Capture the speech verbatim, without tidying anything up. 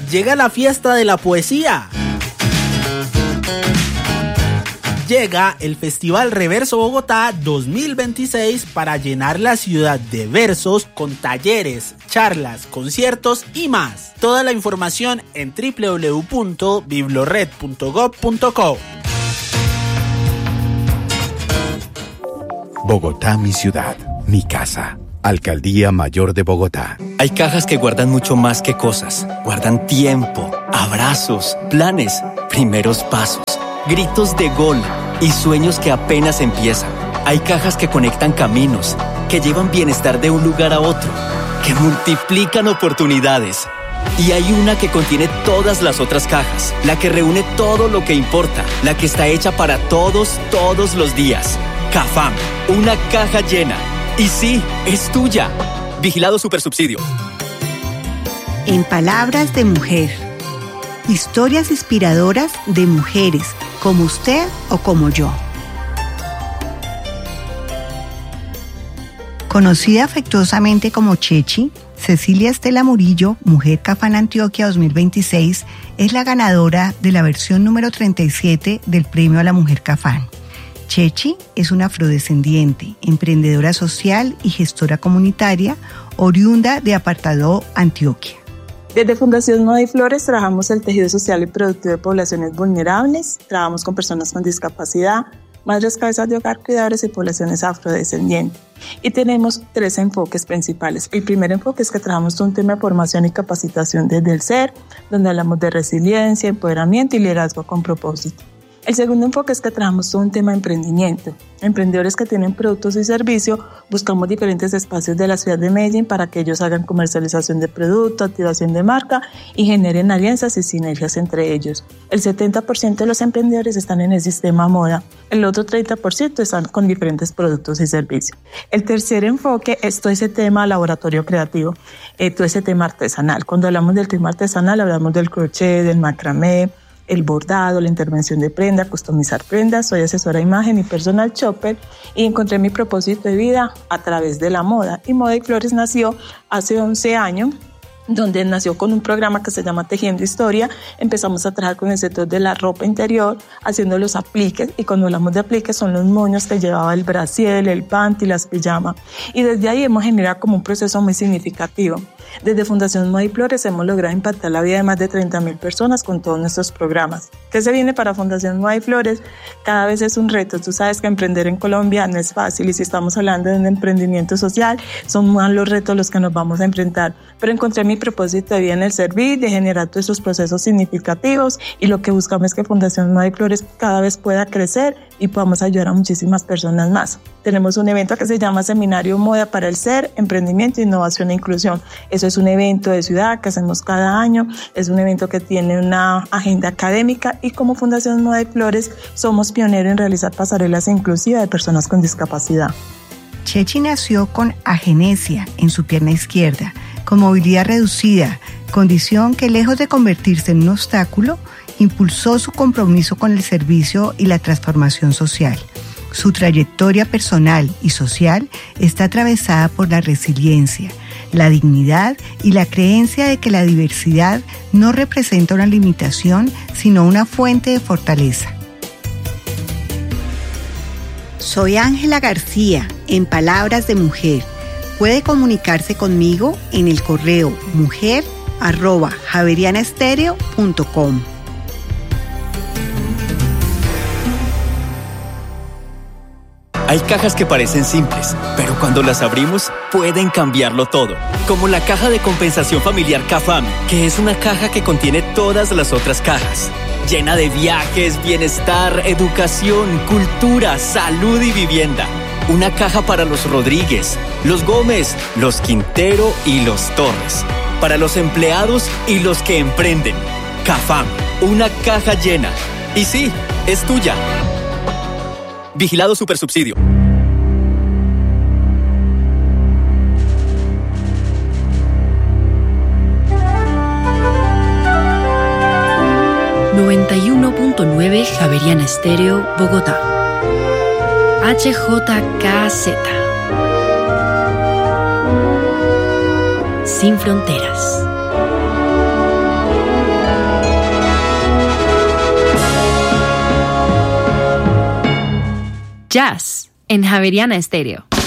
llega la fiesta de la poesía. Llega el Festival Reverso Bogotá dos mil veintiséis para llenar la ciudad de versos con talleres, charlas, conciertos y más. Toda la información en doble u doble u doble u punto biblored punto gob punto co. Bogotá, mi ciudad, mi casa. Alcaldía Mayor de Bogotá. Hay cajas que guardan mucho más que cosas. Guardan tiempo, abrazos, planes, primeros pasos, gritos de gol y sueños que apenas empiezan. Hay cajas que conectan caminos, que llevan bienestar de un lugar a otro, que multiplican oportunidades. Y hay una que contiene todas las otras cajas, la que reúne todo lo que importa, la que está hecha para todos, todos los días. Cafam, una caja llena. Y sí, es tuya. Vigilado Supersubsidio. En palabras de mujer. Historias inspiradoras de mujeres, como usted o como yo. Conocida afectuosamente como Chechi, Cecilia Estela Murillo, Mujer Cafam Antioquia dos mil veintiséis, es la ganadora de la versión número treinta y siete del Premio a la Mujer Cafam. Chechi es una afrodescendiente, emprendedora social y gestora comunitaria, oriunda de Apartadó, Antioquia. Desde Fundación Moda y Flores trabajamos el tejido social y productivo de poblaciones vulnerables, trabajamos con personas con discapacidad, madres cabezas de hogar, cuidadores y poblaciones afrodescendientes. Y tenemos tres enfoques principales. El primer enfoque es que trabajamos un tema de formación y capacitación desde el ser, donde hablamos de resiliencia, empoderamiento y liderazgo con propósito. El segundo enfoque es que trabajamos todo un tema de emprendimiento. Emprendedores que tienen productos y servicios, buscamos diferentes espacios de la ciudad de Medellín para que ellos hagan comercialización de producto, activación de marca y generen alianzas y sinergias entre ellos. El setenta por ciento de los emprendedores están en el sistema moda, el otro treinta por ciento están con diferentes productos y servicios. El tercer enfoque es todo ese tema laboratorio creativo, eh, todo ese tema artesanal. Cuando hablamos del tema artesanal hablamos del crochet, del macramé, el bordado, la intervención de prenda, customizar prendas. Soy asesora de imagen y personal shopper y encontré mi propósito de vida a través de la moda. Y Moda y Flores nació hace once años, donde nació con un programa que se llama Tejiendo Historia. Empezamos a trabajar con el sector de la ropa interior, haciendo los apliques, y cuando hablamos de apliques son los moños que llevaba el brasier, el panty, las pijamas. Y desde ahí hemos generado como un proceso muy significativo. Desde Fundación Moda y Flores hemos logrado impactar la vida de más de treinta mil personas con todos nuestros programas. ¿Qué se viene para Fundación Moda y Flores? Cada vez es un reto. Tú sabes que emprender en Colombia no es fácil, y si estamos hablando de un emprendimiento social, son más los retos los que nos vamos a enfrentar. Pero encontré mi propósito de vida en el servir, de generar todos esos procesos significativos, y lo que buscamos es que Fundación Moda y Flores cada vez pueda crecer y podamos ayudar a muchísimas personas más. Tenemos un evento que se llama Seminario Moda para el Ser, Emprendimiento, Innovación e Inclusión. Eso es un evento de ciudad que hacemos cada año, es un evento que tiene una agenda académica, y como Fundación Moda y Flores somos pioneros en realizar pasarelas inclusivas de personas con discapacidad. Chechi nació con agenesia en su pierna izquierda, con movilidad reducida, condición que lejos de convertirse en un obstáculo, impulsó su compromiso con el servicio y la transformación social. Su trayectoria personal y social está atravesada por la resiliencia, la dignidad y la creencia de que la diversidad no representa una limitación, sino una fuente de fortaleza. Soy Ángela García, en Palabras de Mujer. Puede comunicarse conmigo en el correo mujer arroba javerianaestereo punto com. Hay cajas que parecen simples, pero cuando las abrimos pueden cambiarlo todo. Como la caja de compensación familiar Cafam, que es una caja que contiene todas las otras cajas. Llena de viajes, bienestar, educación, cultura, salud y vivienda. Una caja para los Rodríguez, los Gómez, los Quintero y los Torres. Para los empleados y los que emprenden. Cafam, una caja llena. Y sí, es tuya. Vigilado Supersubsidio. noventa y uno punto nueve Javeriana Estéreo, Bogotá. H J K Z. Sin fronteras. Jazz en Javeriana Estéreo.